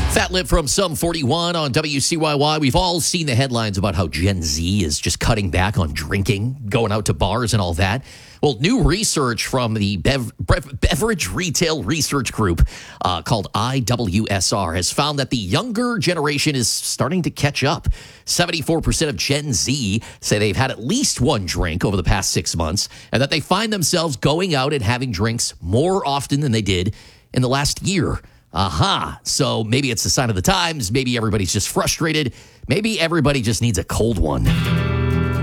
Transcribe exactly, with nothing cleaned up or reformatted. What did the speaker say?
Fat Lip from Sum forty-one on W C Y Y. We've all seen the headlines about how Gen Z is just cutting back on drinking, going out to bars and all that. Well, new research from the Bev- Bev- Beverage Retail Research Group uh, called I W S R has found that the younger generation is starting to catch up. seventy-four percent of Gen Z say they've had at least one drink over the past six months and that they find themselves going out and having drinks more often than they did in the last year. Aha. So maybe it's a sign of the times. Maybe everybody's just frustrated. Maybe everybody just needs a cold one.